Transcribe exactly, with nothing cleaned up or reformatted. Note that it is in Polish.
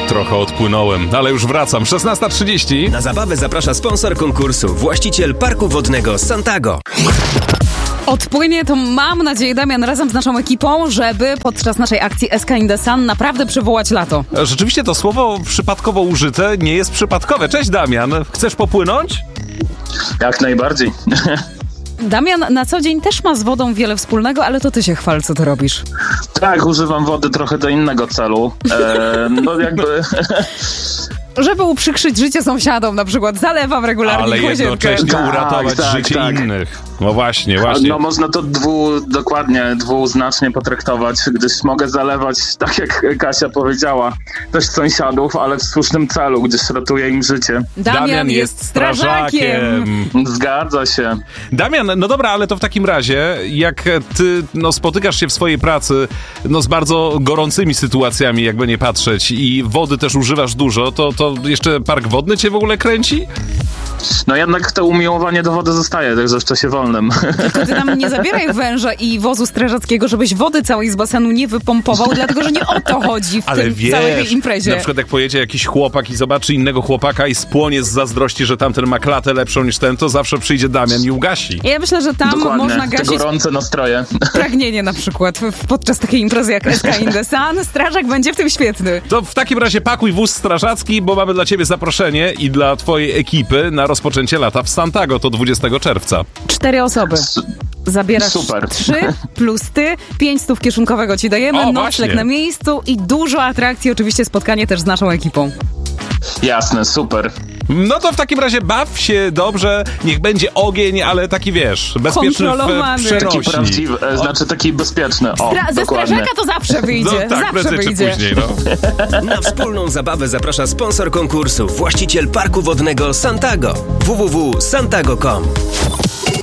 Trochę odpłynąłem, ale już wracam. szesnasta trzydzieści. Na zabawę zaprasza sponsor konkursu, właściciel parku wodnego Santago. Odpłynie to, mam nadzieję, Damian, razem z naszą ekipą, żeby podczas naszej akcji S K in the Sun naprawdę przywołać lato. Rzeczywiście to słowo przypadkowo użyte nie jest przypadkowe. Cześć, Damian. Chcesz popłynąć? Jak najbardziej. Damian na co dzień też ma z wodą wiele wspólnego, ale to ty się chwal, co ty robisz. Tak, używam wody trochę do innego celu. E, no jakby... Żeby uprzykrzyć życie sąsiadom, na przykład zalewam regularnie ale łazienkę. jednocześnie Tak, uratować tak, życie tak. innych. No właśnie, właśnie. No można to dwu, dokładnie dwuznacznie potraktować, gdyż mogę zalewać, tak jak Kasia powiedziała, też sąsiadów, ale w słusznym celu, gdyż ratuje im życie. Damian, Damian jest jest strażakiem. strażakiem. Zgadza się. Damian, no dobra, ale to w takim razie, jak ty no, spotykasz się w swojej pracy no, z bardzo gorącymi sytuacjami, jakby nie patrzeć, i wody też używasz dużo, to, to jeszcze park wodny cię w ogóle kręci? No jednak to umiłowanie do wody zostaje, także w czasie wolnym. Tylko ty nam nie zabieraj węża i wozu strażackiego, żebyś wody całej z basenu nie wypompował, dlatego że nie o to chodzi w Ale tym wiesz, całej tej imprezie. na przykład jak pojedzie jakiś chłopak i zobaczy innego chłopaka i spłonie z zazdrości, że tamten ma klatę lepszą niż ten, to zawsze przyjdzie Damian i ugasi. Ja myślę, że tam Dokładnie, można te gasić gorące nastroje. pragnienie na przykład w- podczas takiej imprezy jak S K in the Sun. Strażak będzie w tym świetny. To w takim razie pakuj wóz strażacki, bo mamy dla ciebie zaproszenie i dla twojej ekipy na rozpoczęcie lata w Santago, to dwudziestego czerwca. Cztery osoby. Zabierasz Super. trzy plus ty, pięć stów kieszonkowego ci dajemy, O, nocleg właśnie. na miejscu i dużo atrakcji, oczywiście spotkanie też z naszą ekipą. Jasne, super. No to w takim razie baw się dobrze, niech będzie ogień, ale taki wiesz, bezpieczny w Kontrolowany. przenośni. Taki prawdziwy, e, znaczy taki bezpieczny. O, Stra- ze dokładnie. strażaka to zawsze wyjdzie, No tak, zawsze prędzej czy wyjdzie. później, no. Na wspólną zabawę zaprasza sponsor konkursu, właściciel parku wodnego Santago. w w w kropka santago kropka com.